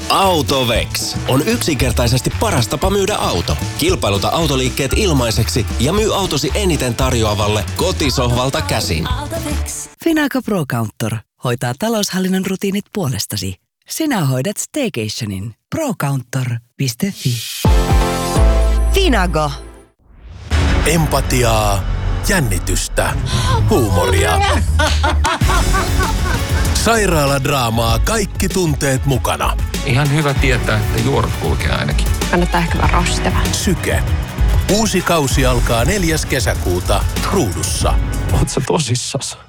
AutoVex on yksinkertaisesti paras tapa myydä auto. Kilpailuta autoliikkeet ilmaiseksi ja myy autosi eniten tarjoavalle kotisohvalta käsin. Finago ProCountor hoitaa taloushallinnon rutiinit puolestasi. Sinä hoidat staycationin. ProCountor.fi. Finago. Empatiaa, jännitystä, huumoria. Sairaaladraamaa, kaikki tunteet mukana. Ihan hyvä tietää, että juoret kulkee ainakin. Kannattaa ehkä varoa sitä vähän. Syke. Uusi kausi alkaa 4. kesäkuuta Ruudussa. Oot sä tosissas?